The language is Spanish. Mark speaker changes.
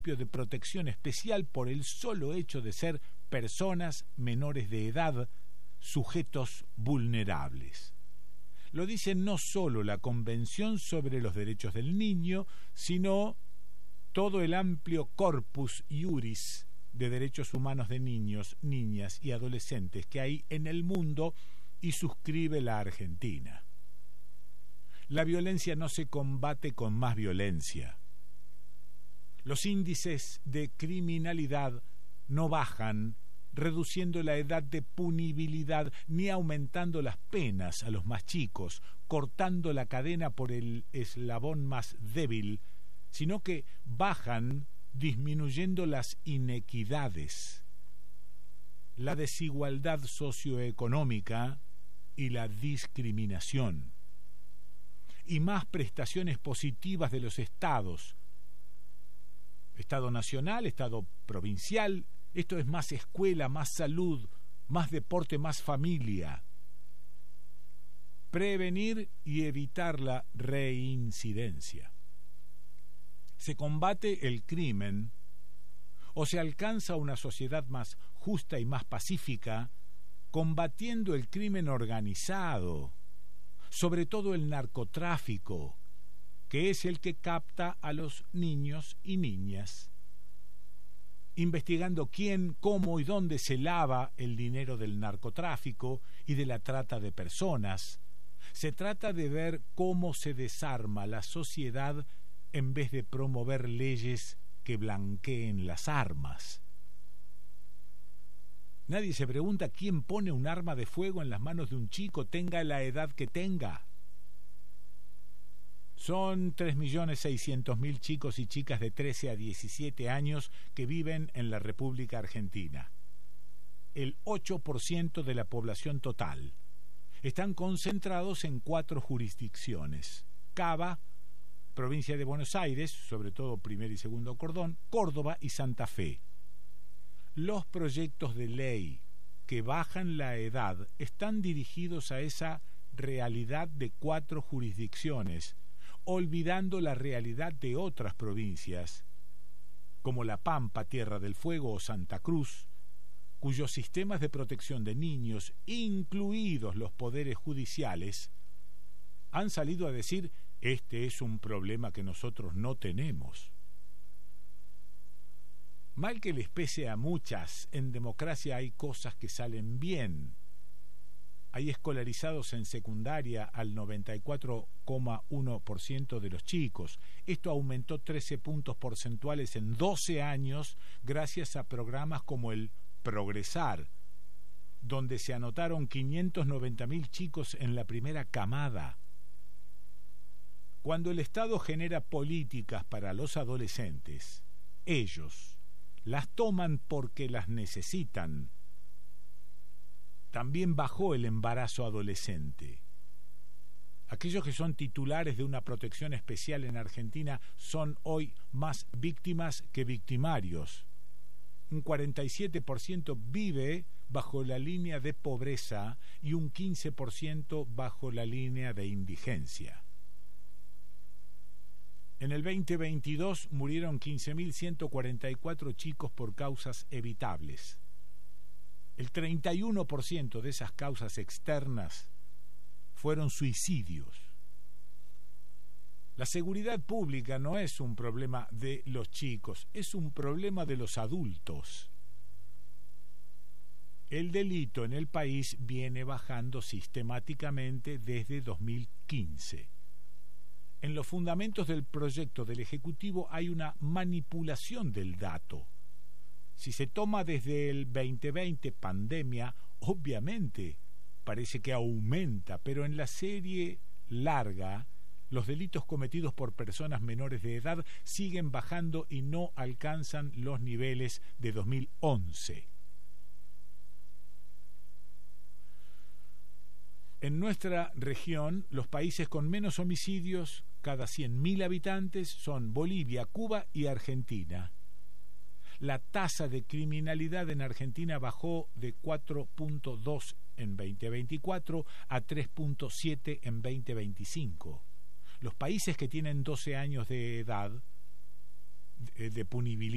Speaker 1: de protección especial por el solo hecho de ser personas menores de edad, sujetos vulnerables. Lo dice no solo la Convención sobre los Derechos del Niño, sino todo el amplio corpus iuris de derechos humanos de niños, niñas y adolescentes que hay en el mundo, y suscribe la Argentina. La violencia no se combate con más violencia. Los índices de criminalidad no bajan reduciendo la edad de punibilidad ni aumentando las penas a los más chicos, cortando la cadena por el eslabón más débil, sino que bajan disminuyendo las inequidades, la desigualdad socioeconómica y la discriminación, y más prestaciones positivas de los estados, Estado nacional, Estado provincial. Esto es más escuela, más salud, más deporte, más familia. Prevenir y evitar la reincidencia. Se combate el crimen o se alcanza una sociedad más justa y más pacífica combatiendo el crimen organizado, sobre todo el narcotráfico, que es el que capta a los niños y niñas, investigando quién, cómo y dónde se lava el dinero del narcotráfico y de la trata de personas. Se trata de ver cómo se desarma la sociedad en vez de promover leyes que blanqueen las armas. Nadie se pregunta quién pone un arma de fuego en las manos de un chico, tenga la edad que tenga. Son 3.600.000 chicos y chicas de 13 a 17 años que viven en la República Argentina. El 8% de la población total. Están concentrados en 4 jurisdicciones: Cava, provincia de Buenos Aires, sobre todo primer y segundo cordón, Córdoba y Santa Fe. Los proyectos de ley que bajan la edad están dirigidos a esa realidad de 4 jurisdicciones, olvidando la realidad de otras provincias, como La Pampa, Tierra del Fuego o Santa Cruz, cuyos sistemas de protección de niños, incluidos los poderes judiciales, han salido a decir: este es un problema que nosotros no tenemos. Mal que les pese a muchas, en democracia hay cosas que salen bien. Hay escolarizados en secundaria al 94,1% de los chicos. Esto aumentó 13 puntos porcentuales en 12 años gracias a programas como el Progresar, donde se anotaron 590.000 chicos en la primera camada. Cuando el Estado genera políticas para los adolescentes, ellos las toman porque las necesitan. También bajó el embarazo adolescente. Aquellos que son titulares de una protección especial en Argentina son hoy más víctimas que victimarios. Un 47% vive bajo la línea de pobreza y un 15% bajo la línea de indigencia. En el 2022 murieron 15.144 chicos por causas evitables. El 31% de esas causas externas fueron suicidios. La seguridad pública no es un problema de los chicos, es un problema de los adultos. El delito en el país viene bajando sistemáticamente desde 2015. En los fundamentos del proyecto del Ejecutivo hay una manipulación del dato. Si se toma desde el 2020, pandemia, obviamente parece que aumenta, pero en la serie larga, los delitos cometidos por personas menores de edad siguen bajando y no alcanzan los niveles de 2011. En nuestra región, los países con menos homicidios cada 100.000 habitantes son Bolivia, Cuba y Argentina. La tasa de criminalidad en Argentina bajó de 4.2 en 2024 a 3.7 en 2025. Los países que tienen 12 años de edad de punibilidad